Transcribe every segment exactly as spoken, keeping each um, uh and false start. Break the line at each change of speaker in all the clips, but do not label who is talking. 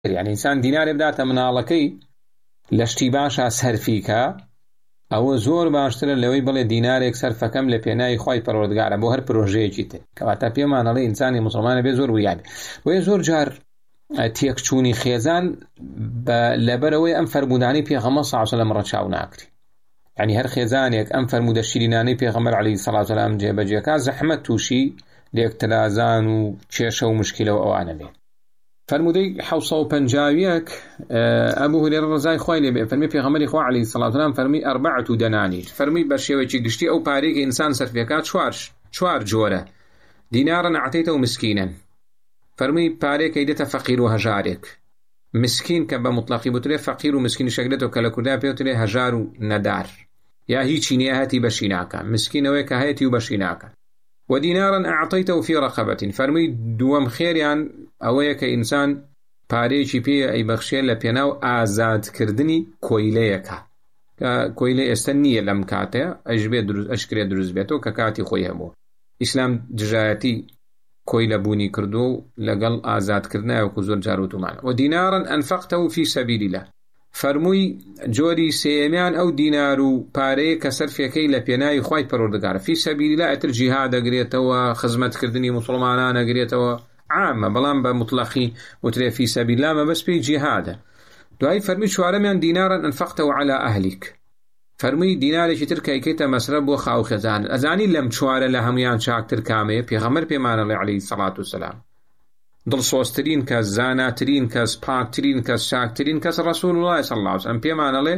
يعني إنسان دينار بداته مناڵەکەی لشتی باشا سەرفیکە ئەوە زۆر باشترە لەوەی بڵێ دینارێک سەرفەکەم لە پێناوی خۆی پەروەردگارە بۆ هەر پرۆژەیەکی تر کەواتە پێمانەڵێ ئینسانی مسلمانە بێ زۆر ویابێ بۆیە زۆر جار تێکچوونی خێزان لەبەرەوەی ئەم فەرمودانەی پێغەمبەر صلی الله علیه و سلم ڕەچاو ناکرێ يعني هەر خێزانێک ئەم فەرمودە شیرینانەی پێغەمبەر عەلەیهی سەڵات و سەلام جێبەجێکا زەحمەت تووشی لێکترازان و کێشە و مشکلە و ئەوانە بێ فرمودي حوصة وبنجاويك أبو هريرة رضي خوي لي فرمي في غمر إخوة عليه الصلاة والسلام فرمي أربعة دنانير فرمي برشيوي قشتي أو باريك إنسان سرفيكات شوارش شوار جورة دينارا أعطيته مسكينا فرمي باريك يدته فقير وهجارك مسكين كبا مطلقي بتري فقير ومسكين شقلته كالكودا بيوتري هجار ندار يا هي تشيني هاتي بشيناكا مسكين ويك هاتي وبشيناكا ودينارا أعطيته في رقبة فرمي دوام خير يعني أويك إنسان باريشي بي أي بخشي لبيناو آزاد كردني كويليكا كويلي استنية لم كاته أجبه دروز أشكري دروز بيتو ككاتي خويه بو إسلام ججاتي كويلة بوني كردو لقل آزاد كردنا وكزور جاروتو معنا ودينارا أنفقته في سبيل الله فرموي جوري سيميان أو دينارو باري كسر في كي لبيناي خواي پروردگار في سبيل الله اتر جهاد قريتوا خزمت كردني مسلمانان قريتوا عامة بلان بمطلقي وتري في سبيل الله ما بس بي جهاد دعاي فرمي شوارميان دينارا أنفقته على أهلك فرمي ديناري تركي كيتا مسرب وخاو خزان أزاني لم شوار لهميان شاكتر كامي بيغمر بيمان الله عليه الصلاة والسلام دڵسۆزترین کەس زاناترین کەس پاکترین کەس شاکترین کەس رسول الله صلى الله عليه وسلم پێمان ئەڵێ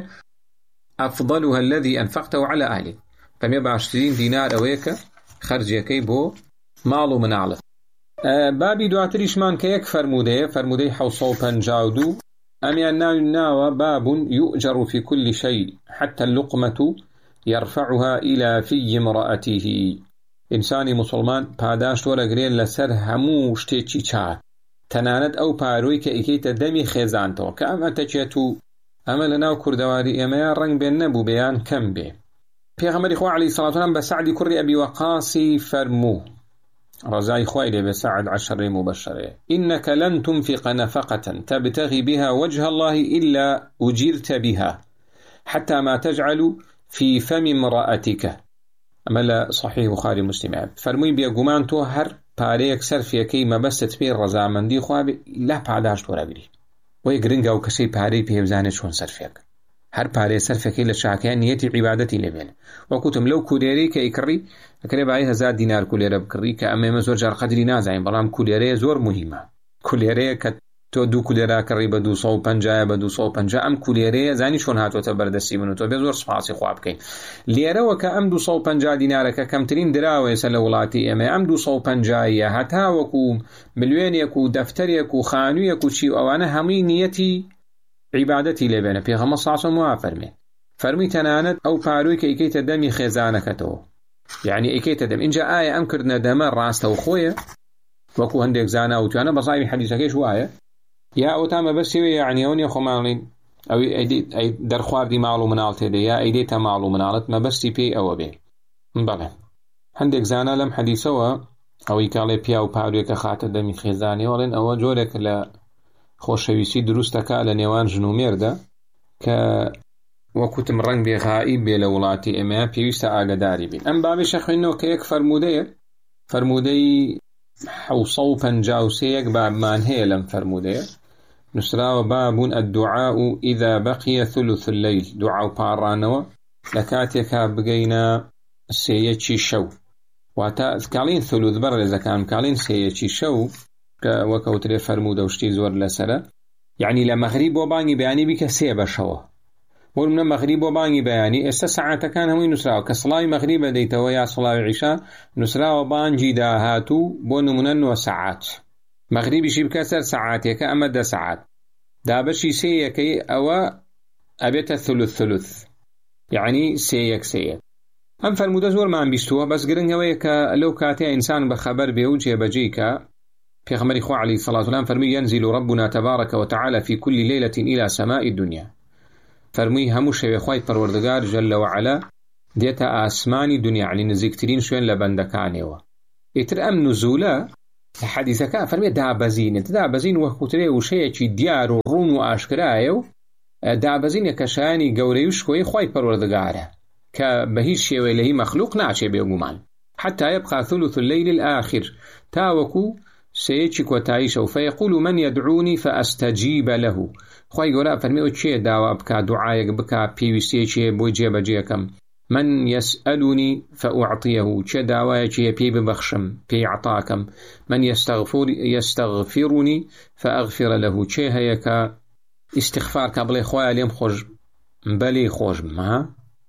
أفضلها الذي أنفقته على أهلك پەمێ باشترین دینار ئەوەیە کە خەرجیەکەی بۆ ماڵ و مناڵت بابی دواتریشمان کە یەک فەرمودەیە فەرمودەی حوسە و پەنجا و دوو ئەمیان ناوی ناوە باب يؤجر في كل شيء حتى اللقمة يرفعها إلى في امرأته إنساني مسلمان پاداش وەرەگرێن لەسەر هەموو شتێکی چاک تەنانەت ئەو پاروی کە ئیکەیتە دەمی خێزانتەوە کە ئەمە تەچێت و ئەمە لەناو کوردەواری ئێمەیان ڕەنگ بێن نەبوو بەیان کەم بێ پێغەمبەری خوا عەلەیهی سەڵات وسەلام بە سەعدی کوڕی ئەبی وەقاسی فەرموو ڕەزای خوای لێ بێ سەعد عەشەڕەی مبەشەرەیە إنك لن تنفق نفقة تبتغي بها وجه الله إلا أجرت بها حتى ما تجعل في فم امرأتك أما لا صحيح بخاري مسلم فرموي بيقومان تو هر پارەیەک سەرفیەکەی مەبەستت پێی ڕەزامەندی خوابێ لا پاداش وەرەگری وەی گرنگە و کەسەی پارەی پێ بزانێت چۆن سەرفێک هەر پارەی سەرفەکەی لە چاکیان نیەتی عیبادەتی لێبێن وەکوتم لەو کولێرەی کە ئیکڕی ئەکرێ بای هەزار دینار کولێرە بکڕی کە ئەمە ئێمە زۆر جار قەدری نازانین بەڵام کولێرەیە زۆر مهمە کولێرەیە کە تۆ دوو کولێرا کڕی بە دوو سەد و پەنجا بە دوو سەد و پەنجا ئەم کولێرەیە زانی چۆن هاتوۆتە بەردەستی من و تۆ بێ زۆر سوپاسی خوا بکەین لێرەوە کە ئەم دوو سەد و پەنجا دینارەکە کەمترین دراوەیە لە وڵاتی ئێمە ئەم دوو سەد و پەنجایە هەتا وەکو ملیۆنێک و دەفتەرێک و خانوویەک و چی و ئەوانە هەمووی نیەتی عیبادەتی لێبێنە پێغەمبەر صلی الله علیه و سلم وا فەرمێ فەرمی تەنانەت ئەو پاروی کە ئیکەیتە دەمی خێزانەکەتەوە یعنی ئیکەیتە دەم اینجا ئایا ئەم کردنە دەمە ڕاستەوخۆیە وەکو هەندێک زانا وتوانە بەزاوی حەدیثەکەیش وایە یا ئەو تامە بەسیوە یعنی ئەو نیە خۆماڵین ئەوی ئەی دەرخواردی ماڵ و مناڵ تێدە یا ئەیدێتە ماڵ و مناڵت مەبەستی پێی ئەوە بێ بەڵێ هەندێک زانا لەم حەدیثەوە ئەوەی کاڵێ پیا و پاروێکە خاتە دەمی خێزانی وەڵێن ئەوە جۆرێک لە خۆشەویستی دروستەکە لە نێوان ژن و مێردە کە وەکوتم ڕەنگ بێ غائب بێ لە وڵاتی ئێمە پێویستە ئاگاداری بین ئەم بابێشە خوێنەوە کە یەک فەرمودەیە فەرمودەی حوسە و پەنجا و سێیەک بابمان هەیە لەم فەرمودەیە نسراوە بابون الدعاء إذا بقي ثلث الليل دعاء پاڕانەوە لە کاتێکا بگەینە سێیەکی شەو واتە کاڵین ثلث بەر ڕێزەکان کاڵین سێیەکی شەو کە وەکەوترێ فەرمودە و شتی زۆر لەسەرە یعنی لە مەغریب بۆ بانگی بەیانی بیکە سێ بەشەوە بۆ منە مەغریب بۆ بانگی بەیانی ئێستا سەعاتەکان هەمووی نووسراوە کە سڵاوی مەغریبە دەیتەوە یا سڵاوی عیشا نووسراوە بانگی داهاتوو بۆ نمونە نۆ سەعات مەغریبیشی بکە سەر سەعاتێکە ئەمە دە سەعات دابەشی سێیەکەی ئەوە ئەبێتە ثلث ثلث یعنی سێیەک سێیەک ئەم فەرمودە زۆرمان بیستووە بەس گرنگەوەیە کە لەو کاتەیە ئینسان بە خەبەر بێ و جێبەجێی کە پێغەمبەری خوا عەلەیهی سەڵات وسەلام فەرمووی ينزل ربنا تبارك وتعالى في كل ليلة إلى سماء الدنيا فەرمووی هەموو شەوێ خوای پەروەردگار جەل وعەلا دێتە ئاسمانی دنیا یعنی نزیکترین شوێن لە بەندەکانێەوە ئیتر ئەم نزولە حەدیثەکە فەرمێ دابەزینێت دابەزین وەکوترێ وشەیەکی دیار و ڕوون و ئاشکرایە و دابەزینێک کە شایانی گەورەی و شکۆی خۆی پەروەردگارە کە بە هیچ شێوەی لە هی مەخلوق ناچێ بێگومان حتى يبقى ثلث الليل الآخر تاوكو سيتشي كوتايشو فيقول من يدعوني فأستجيب له خواهي قولا فرميو چه داوا بكا دعايك بكا بيوستي چه بوي جيبا جيكم من يسألني فأعطيه چه داوا چه بي ببخشم بي عطاكم من يستغفر يستغفرني فأغفر له چه هيكا استغفار كابلي خواهي ليم خوش بلي خوش ما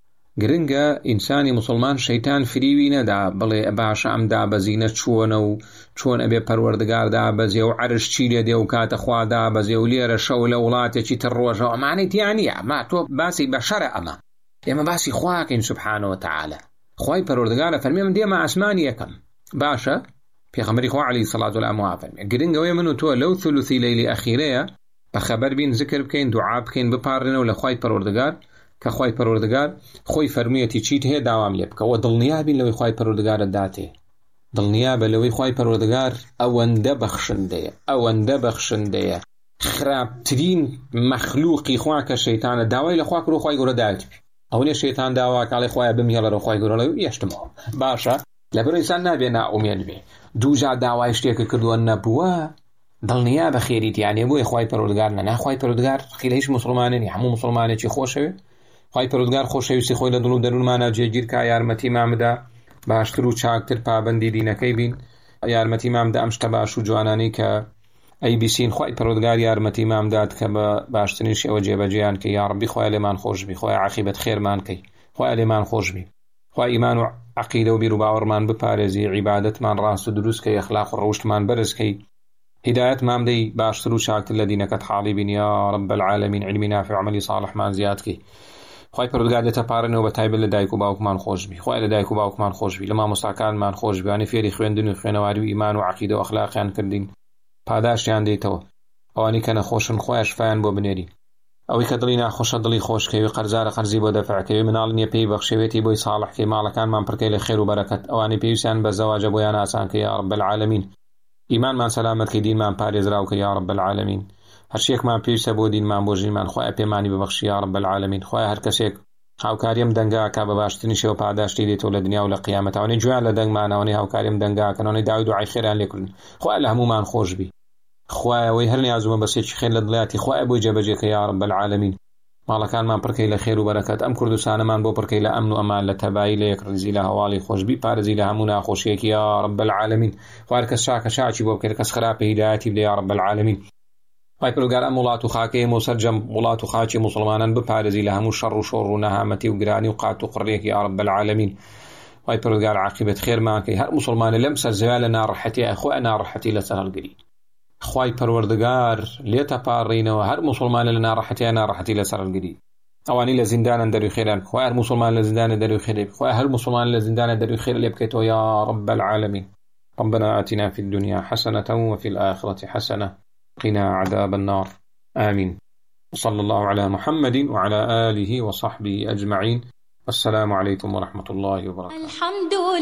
گرنگە ئینسانی مسلمان شەیتان فریوی نەدا بڵێ باشە ئەم دابەزینە چۆنە و چۆن ئەبێ پەروەردگار دابەزێ و عەرش چی لێ دێ و کاتە خوا دابەزێ و لێرە شەو لە وڵاتێکی تر ڕۆژەوە ئەمانەی تیان نییە ئەما تۆ باسی بەشەرە ئەمە ئێمە باسی خواکەین سوبحانەوە تەعالە خوای پەروەردگارە فەرمێ من دێمە ئاسمانی یەکەم باشە پێغەمبەری خوا عەلەیهی سەڵات وەسەلام فەرمێ گرنگەوەی من و تۆ لەو ثلوثی لەیلی ئەخیرەیە بەخەبەر بین ذکر بکەین دوعا بکەین بپارڕێنەوە لە خوای پەروەردگار کە خوای پەروەردگار خۆی فەرموویەتی چیت هەیە داوام لێ بکەوە دڵنیا بین لەوەی خوای پەروەردگارت داتێ دڵنیا بە لەوەی خوای پەروەردگار ئەوەندە بەخشندەیە ئەوەندە بەخشندەیە خراپترین مەخلوقی خوا کە شەیتانە داوای لە خوا کرد و خوای گەورە دایەت ئەو نێ شەیتان داوا کاڵێ خوایە بمهێڵەرەوە خوای گەورە لەوێ یەشتمەوە باشە لەبەر ئینسان نابێ نائومێد بێ دوو جار داوای شتێکە کردووە نەبووە دڵنیا بە خێریتیانێ بۆیە خوای پەروەردگار نەنا خوای پەروەردگار خێر هیچ مسلمانێنی هەموو مسلمانێکی خۆشەوێ خوای پەروەردگار خۆشەویستی خۆی لە دڵ و دەروونمانە جێگیر کا یارمەتی مامدا باشتر و چاکتر پابەندی دینەکەی بین یارمەتی مامدا ئەم شتە باش و جوانانەی کە ئەی بیسین خوای پەروەردگار یارمەتی مامدات کە بە باشترین شێوە جێبەجێیان کە یا ڕەبی خوای لێمان خۆش بی خوای عاقبەت خێرمان کەی خوای لێمان خۆش بی خوای ئیمان و عەقیدە و بیر و باوەڕمان بپارێزی عیبادەتمان ڕاست و دروست کەی ئەخلاق و ڕەوشتمان بەرز کەی هداية مامدي باشتر و شاكتر الذين كت حالبين يا رب العالمين علمي نافع عملي صالح مان زيادكي خوای پەروەردگار دێتە پارەنەوە بە تایبەت لە دایک و باوکمان خۆشبی خوای لە دایک و باوکمان خۆشبی لە مامۆستاکانمان خۆشبی وانەی فێری خوێندن و خوێنەواری و ئیمان و عەقیدە و ئەخلاقیان کردین پاداشیان دێتەوە ئەوانەی کە نەخۆشن خۆیان شفایان بۆ بنێری ئەوەی کە دڵی ناخۆشە دڵی خۆشکەوی قەرزارە قەرزی بۆ دەفعکەوی مناڵ نییە پێی بەخشەوێتی بۆی ساڵحکەی ماڵەکانمان پڕکەی لە خێر و بەرەکەت ئەوانەی پێویستیان بە زەواجە بۆیان ئاسانکە یا رب العالمین ئیمانمان سەلامەتکەی دینمان پارێزراوکە یا رب العالمین هەرچیەکمان پێویستە بۆ دینمان بۆ ژینمان خوایە پێمانی ببەخشی یا رب العالمین خوایە هەر کەسێک هاوکاریم دەنگاکە بە باشترین شێوە پاداشتی دێتەوە لە دنیا و لە قیامەتەوەی جویان لە دەنگمانەوەی هاوکاریم دەنگاکەنەوەی داوای دوعای خێران لێکردن خوایە لە هەمومان خۆشبی خوایە وەی هەر نیازمە بەسێکی خێر لە دڵیاتی خوایە بۆی جێبەجێکە یا رب العالمین ماڵەکانمان پڕکەی لە خێر و بەرەکەت ئەم کوردستانەمان بۆ پڕکەی لە ئەمن و ئەمان لە تەبایی لە یەکڕزی لە هەواڵی خۆشبی پارێزی لە هەموو ناخۆشیەکی یا رب العالمین خوار کەس چاکە چاچی بۆ بکرد کەس خراپە هیدایەتی بدە یا رب العالمین خوای پەروەردگار ئەم وڵات و خاکەی ئێمە و سەرجەم وڵات و خاکی مسلمانان بپارێزی لە هەموو شەڕ و شۆڕ و نەهامەتی و گرانی و قات و قڕێک یا رب العالمین خوای پەروەردگار عاقبەت خێرمان کەی هەر مسلمانە لەم سەرزەویە لە ناڕەحەتیە خۆی ناڕەحەتی لەسەر هەڵگری خوای پەروەردگار لێتە پاڕینەوە هەر مسلمانە لە ناڕەحەتیە ناڕەحەتی لەسەر هەڵگری ئەوانی لە زیندانن دەروی خێران خوای هەر مسلمان لە زیندانە دەروی خێر خوای هەر مسلمان لە زیندانە دەروی خێر لێ بکەیتەوە یا رب العالمین ربنا آتنا في الدنيا حسنة وفي الآخرة حسنة قنا عذاب النار آمين وصلى الله على محمد وعلى آله وصحبه أجمعين والسلام عليكم ورحمة الله وبركاته. الحمد